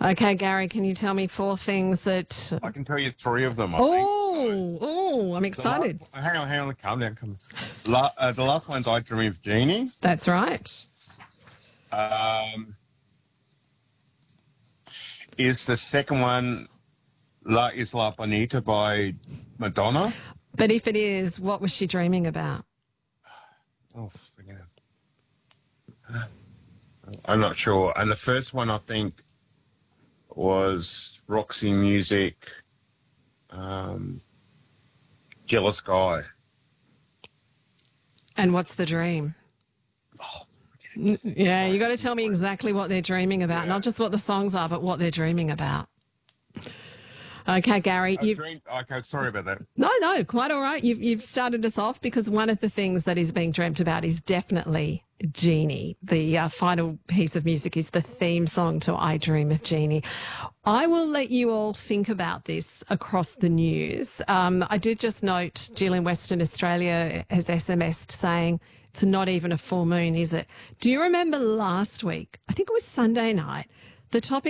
Okay, Gary, can you tell me 4 things that... I can tell you 3 of them, I think. I'm excited. Hang on, calm down. The last one's I Dream of Jeannie. That's right. Is the second one La Isla Bonita by Madonna? But if it is, what was she dreaming about? Oh, forget it. I'm not sure. And the first one, I think, was Roxy Music, Jealous Guy. And what's the dream? Yeah, you got to tell me exactly what they're dreaming about, not just what the songs are, but what they're dreaming about. Okay, Gary. Okay, sorry about that. No, quite all right. You've started us off because one of the things that is being dreamt about is definitely Jeannie. The final piece of music is the theme song to I Dream of Jeannie. I will let you all think about this across the news. I did just note Jill in Western Australia has SMS'd saying it's not even a full moon, is it? Do you remember last week? I think it was Sunday night. The topic